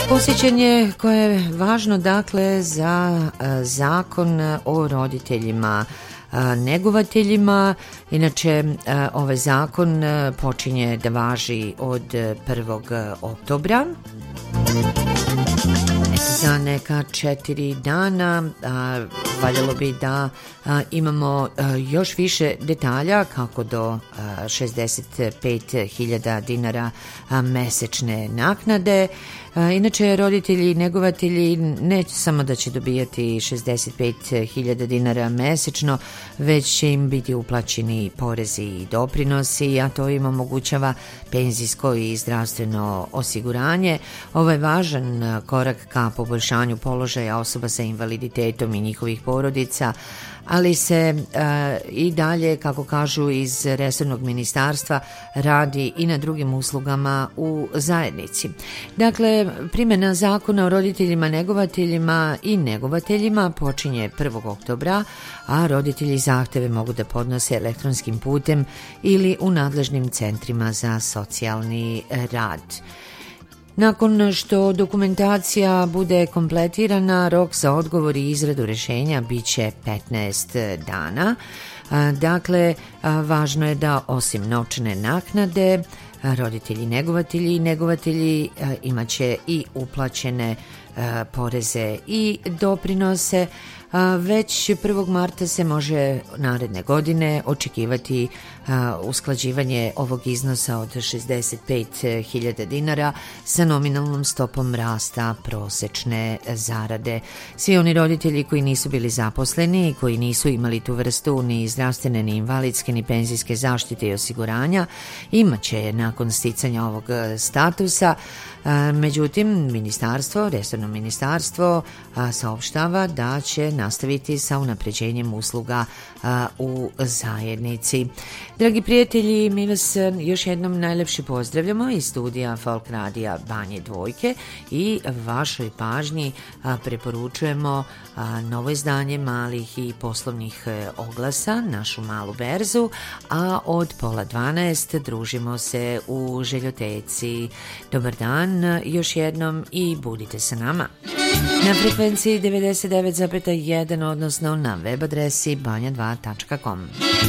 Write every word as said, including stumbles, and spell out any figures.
Posjećanje koje je važno dakle za zakon o roditeljima negovateljima. Inače, ovaj zakon počinje da važi od prvog oktobra. Za neka četiri dana a, valjalo bi da a, imamo a, još više detalja kako do a, šezdeset pet hiljada dinara a, mesečne naknade. A, inače, roditelji i negovatelji ne samo da će dobijati šezdeset pet hiljada dinara mesečno, već će im biti uplaćeni porezi i doprinosi, a to im omogućava penzijsko i zdravstveno osiguranje. Ovo je važan korak ka poboljšanju položaja osoba sa invaliditetom i njihovih porodica, ali se e, i dalje, kako kažu iz resornog ministarstva, radi i na drugim uslugama u zajednici. Dakle, primjena zakona o roditeljima, negovateljima i negovateljima počinje prvog oktobra, a roditelji zahteve mogu da podnose elektronskim putem ili u nadležnim centrima za socijalni rad. Nakon što dokumentacija bude kompletirana, rok za odgovor i izradu rješenja bit će petnaest dana. Dakle, važno je da osim novčane naknade, roditelji, negovatelji i negovatelji imaće i uplaćene poreze i doprinose. Već prvog marta se može naredne godine očekivati usklađivanje ovog iznosa od šezdeset pet hiljada dinara sa nominalnom stopom rasta prosečne zarade. Svi oni roditelji koji nisu bili zaposleni i koji nisu imali tu vrstu ni zdravstvene, ni invalidske, ni penzijske zaštite i osiguranja imaće nakon sticanja ovog statusa. Međutim, ministarstvo, resorno ministarstvo saopštava da će nastaviti sa unapređenjem usluga u zajednici. Dragi prijatelji, mi vas još jednom najlepše pozdravljamo iz studija Folk Radija Banje Dvojke i vašoj pažnji preporučujemo novo izdanje malih i poslovnih oglasa, našu malu berzu, a od pola dvanaest družimo se u Željoteci. Dobar dan još jednom i budite sa nama na frekvenciji devedeset devet zarez jedan, odnosno na web adresi banja dva tačka com.